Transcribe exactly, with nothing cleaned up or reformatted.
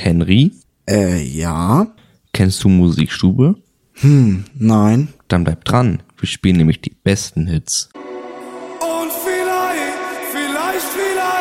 Henry? Äh, ja. Kennst du Musikstube? Hm, nein. Dann bleib dran. Wir spielen nämlich die besten Hits. Und vielleicht, vielleicht, vielleicht